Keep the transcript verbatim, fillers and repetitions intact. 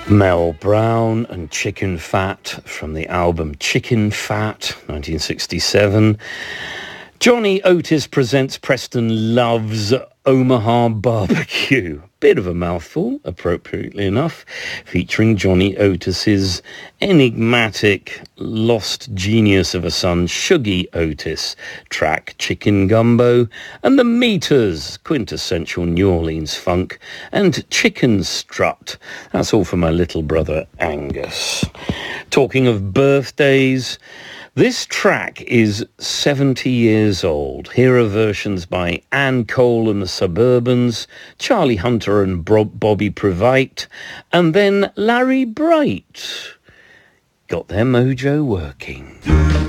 Mel Brown and Chicken Fat from the album Chicken Fat, nineteen sixty-seven. Johnny Otis presents Preston Love's Omaha Barbecue. Bit of a mouthful, appropriately enough, featuring Johnny Otis's enigmatic lost genius of a son, Shuggy Otis, track Chicken Gumbo, and the Meters, quintessential New Orleans funk, and Chicken Strut. That's all for my little brother Angus. Talking of birthdays, this track is seventy years old. Here are versions by Ann Cole and the Suburbans, Charlie Hunter and Bobby Privite, and then Larry Bright. Got their mojo working.